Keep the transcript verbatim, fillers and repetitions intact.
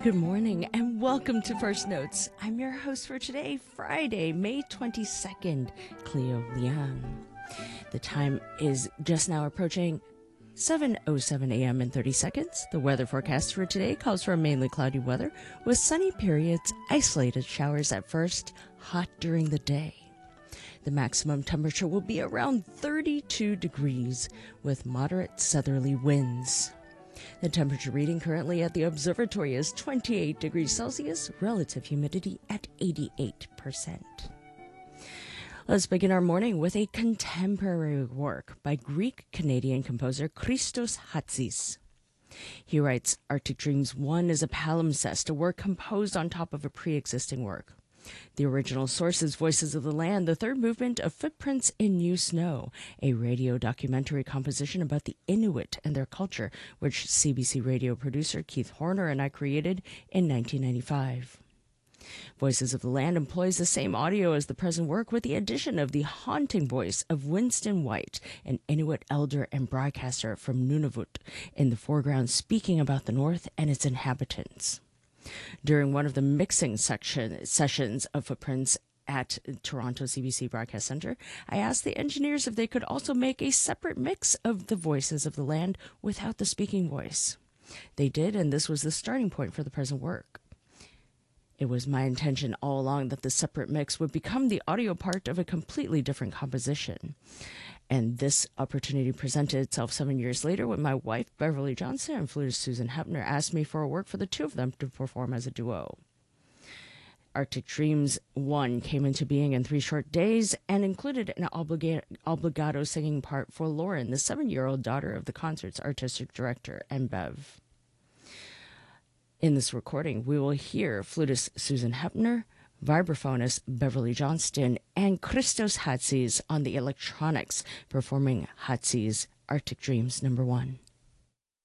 Good morning and welcome to First Notes. I'm your host for today, Friday, May twenty-second, Cleo Liang. The time is just now approaching seven oh seven a.m. in thirty seconds. The weather forecast for today calls for mainly cloudy weather with sunny periods, isolated showers at first, hot during the day. The maximum temperature will be around thirty-two degrees with moderate southerly winds. The temperature reading currently at the observatory is twenty-eight degrees Celsius, relative humidity at eighty-eight percent. Let's begin our morning with a contemporary work by Greek-Canadian composer Christos Hatsis. He writes, Arctic Dreams one is a palimpsest, a work composed on top of a pre-existing work. The original source is Voices of the Land, the third movement of Footprints in New Snow, a radio documentary composition about the Inuit and their culture, which C B C radio producer Keith Horner and I created in nineteen ninety-five. Voices of the Land employs the same audio as the present work with the addition of the haunting voice of Winston White, an Inuit elder and broadcaster from Nunavut, in the foreground speaking about the North and its inhabitants. During one of the mixing section, sessions of Footprints at Toronto C B C Broadcast Centre, I asked the engineers if they could also make a separate mix of the Voices of the Land without the speaking voice. They did, and this was the starting point for the present work. It was my intention all along that the separate mix would become the audio part of a completely different composition. And this opportunity presented itself seven years later when my wife, Beverly Johnson, and flutist Susan Hepner asked me for a work for the two of them to perform as a duo. Arctic Dreams one came into being in three short days and included an obliga- obligato singing part for Lauren, the seven-year-old daughter of the concert's artistic director, and Bev. In this recording, we will hear flutist Susan Hepner, vibraphonist Beverly Johnston, and Christos Hatsis on the electronics performing Hatsis' Arctic Dreams number one.